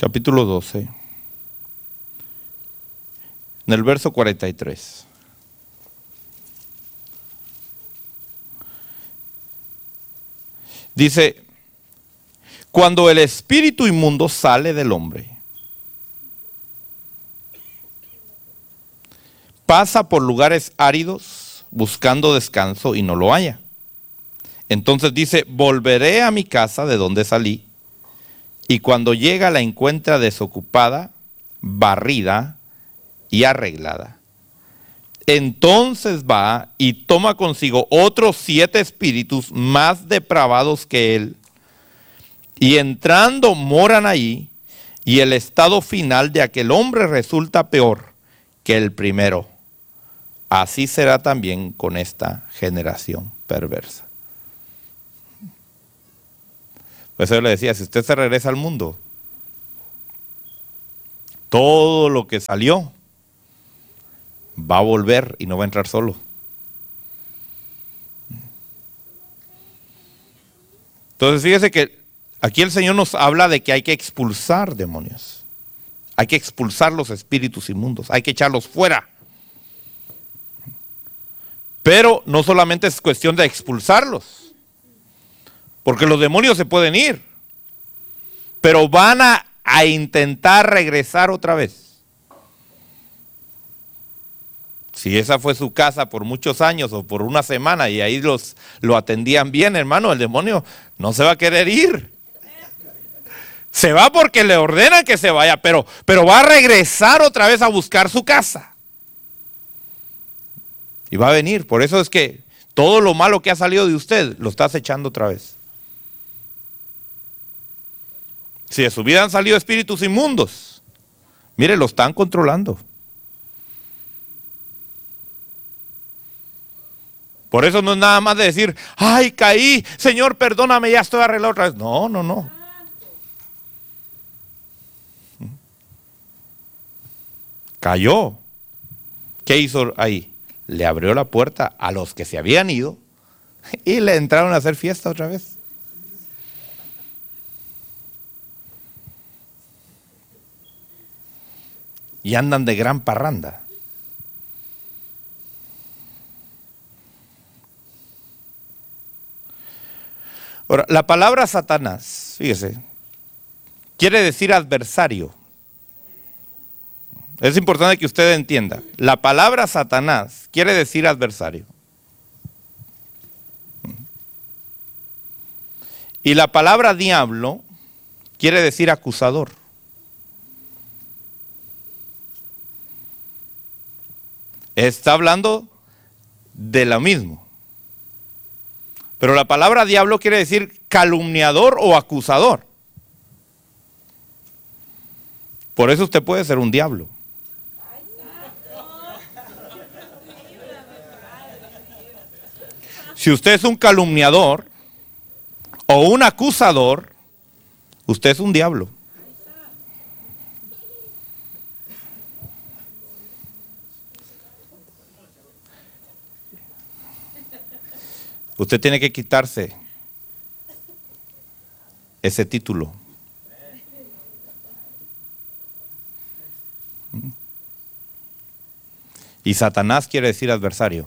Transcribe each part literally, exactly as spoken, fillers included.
capítulo doce, en el verso cuarenta y tres. Dice, cuando el espíritu inmundo sale del hombre, pasa por lugares áridos buscando descanso y no lo halla. Entonces dice, volveré a mi casa de donde salí, y cuando llega la encuentra desocupada, barrida y arreglada. Entonces va y toma consigo otros siete espíritus más depravados que él, y entrando moran allí, y el estado final de aquel hombre resulta peor que el primero. Así será también con esta generación perversa. Por eso yo le decía, si usted se regresa al mundo, todo lo que salió va a volver y no va a entrar solo. Entonces fíjese que aquí el Señor nos habla de que hay que expulsar demonios. Hay que expulsar los espíritus inmundos, hay que echarlos fuera. Pero no solamente es cuestión de expulsarlos, porque los demonios se pueden ir, pero van a, a intentar regresar otra vez. Si esa fue su casa por muchos años o por una semana y ahí los, lo atendían bien, hermano, el demonio no se va a querer ir. Se va porque le ordenan que se vaya, pero, pero va a regresar otra vez a buscar su casa. Y va a venir. Por eso es que todo lo malo que ha salido de usted lo está acechando otra vez. Si de su vida han salido espíritus inmundos, mire, lo están controlando. Por eso no es nada más de decir, ay, caí, Señor, perdóname, ya estoy arreglado otra vez. No, no, no. Cayó. ¿Qué hizo ahí? Le abrió la puerta a los que se habían ido y le entraron a hacer fiesta otra vez. Y andan de gran parranda. Ahora, la palabra Satanás, fíjese, quiere decir adversario. Es importante que usted entienda. La palabra Satanás quiere decir adversario. Y la palabra diablo quiere decir acusador. Está hablando de lo mismo. Pero la palabra diablo quiere decir calumniador o acusador. Por eso usted puede ser un diablo. Si usted es un calumniador o un acusador, usted es un diablo. Usted tiene que quitarse ese título. Y Satanás quiere decir adversario.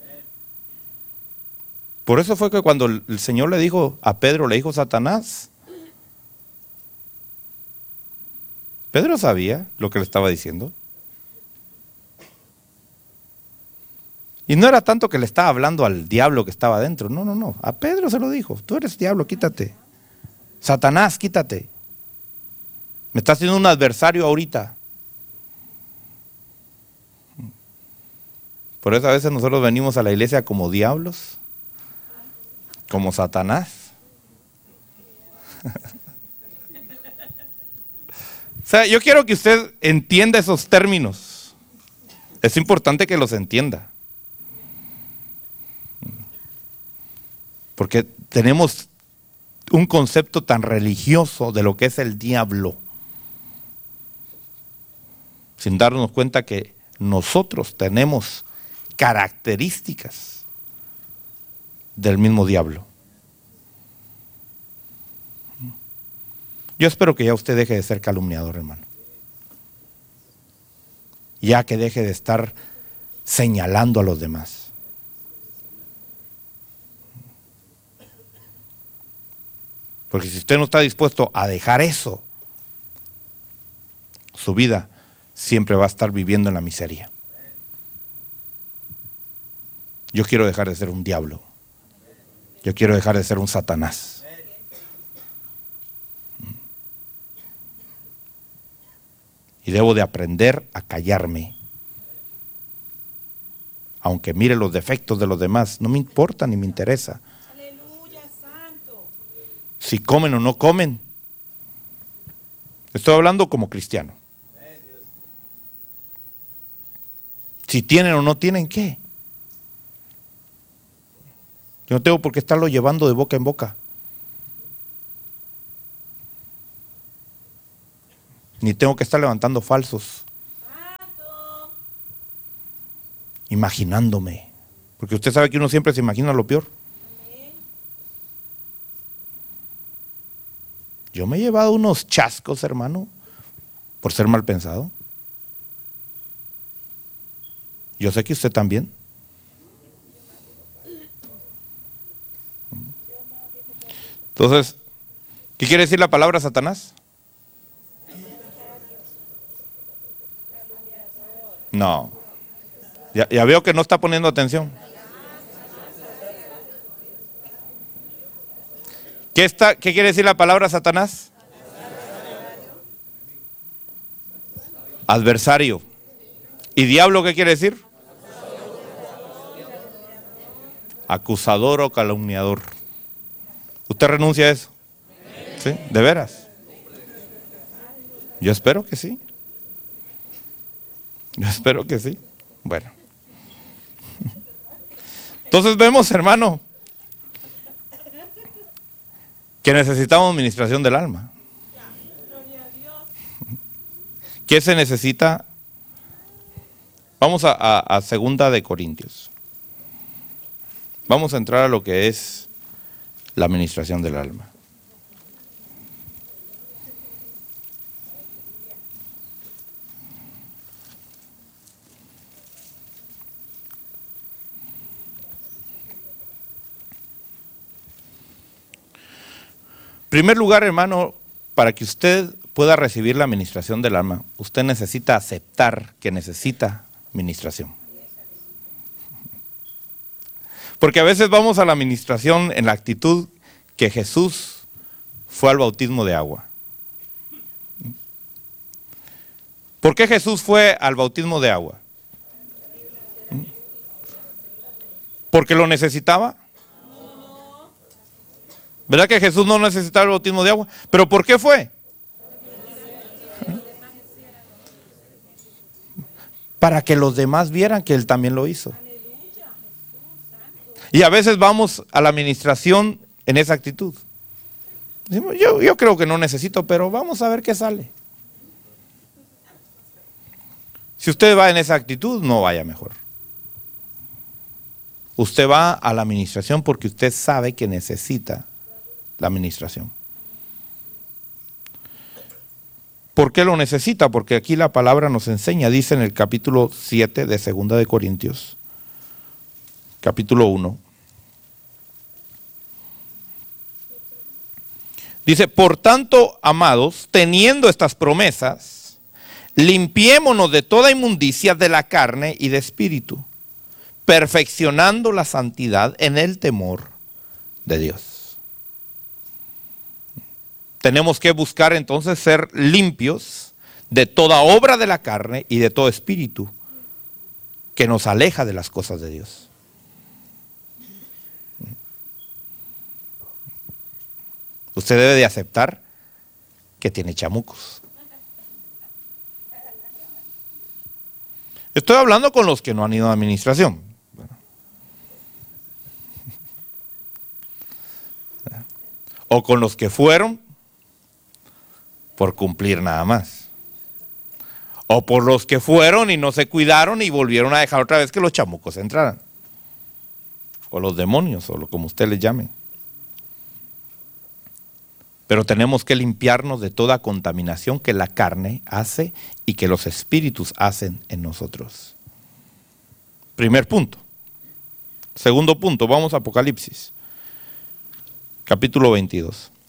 Por eso fue que cuando el Señor le dijo a Pedro, le dijo Satanás. Pedro sabía lo que le estaba diciendo. Y no era tanto que le estaba hablando al diablo que estaba adentro. No, no, no. A Pedro se lo dijo. Tú eres diablo, quítate. Satanás, quítate. Me estás haciendo un adversario ahorita. Por eso a veces nosotros venimos a la iglesia como diablos. Como Satanás. O sea, yo quiero que usted entienda esos términos. Es importante que los entienda. Porque tenemos un concepto tan religioso de lo que es el diablo, sin darnos cuenta que nosotros tenemos características del mismo diablo. Yo espero que ya usted deje de ser calumniador, hermano. Ya que deje de estar señalando a los demás. Porque si usted no está dispuesto a dejar eso, su vida siempre va a estar viviendo en la miseria. Yo quiero dejar de ser un diablo. Yo quiero dejar de ser un Satanás. Y debo de aprender a callarme. Aunque mire los defectos de los demás, no me importa ni me interesa. Aleluya, santo. Si comen o no comen. Estoy hablando como cristiano. Si tienen o no tienen, ¿qué? Yo no tengo por qué estarlo llevando de boca en boca. Ni tengo que estar levantando falsos. Santo. Imaginándome. Porque usted sabe que uno siempre se imagina lo peor. Amén. Yo me he llevado unos chascos, hermano, por ser mal pensado. Yo sé que usted también. Entonces, ¿qué quiere decir la palabra Satanás? No. Ya, ya veo que no está poniendo atención. ¿Qué, está, ¿Qué quiere decir la palabra Satanás? Adversario. ¿Y diablo qué quiere decir? Acusador o calumniador. ¿Usted renuncia a eso? ¿Sí? ¿De veras? Yo espero que sí. Yo espero que sí. Bueno. Entonces vemos, hermano, que necesitamos administración del alma. ¿Qué se necesita? Vamos a, a, a Segunda de Corintios. Vamos a entrar a lo que es la administración del alma. En primer lugar, hermano, para que usted pueda recibir la administración del alma, usted necesita aceptar que necesita administración. Porque a veces vamos a la administración en la actitud que Jesús fue al bautismo de agua. ¿Por qué Jesús fue al bautismo de agua? ¿Porque lo necesitaba? ¿Verdad que Jesús no necesitaba el bautismo de agua? ¿Pero por qué fue? Para que los demás vieran que Él también lo hizo. Y a veces vamos a la administración en esa actitud. Yo, yo creo que no necesito, pero vamos a ver qué sale. Si usted va en esa actitud, no vaya mejor. Usted va a la administración porque usted sabe que necesita la administración. ¿Por qué lo necesita? Porque aquí la palabra nos enseña, dice en el capítulo siete de Segunda de Corintios, capítulo uno. Dice, por tanto, amados, teniendo estas promesas, limpiémonos de toda inmundicia de la carne y de espíritu, perfeccionando la santidad en el temor de Dios. Tenemos que buscar entonces ser limpios de toda obra de la carne y de todo espíritu que nos aleja de las cosas de Dios. Usted debe de aceptar que tiene chamucos. Estoy hablando con los que no han ido a administración. O con los que fueron por cumplir nada más. O por los que fueron y no se cuidaron y volvieron a dejar otra vez que los chamucos entraran. O los demonios, o lo como usted les llame. Pero tenemos que limpiarnos de toda contaminación que la carne hace y que los espíritus hacen en nosotros. Primer punto. Segundo punto, vamos a Apocalipsis, capítulo veintidós.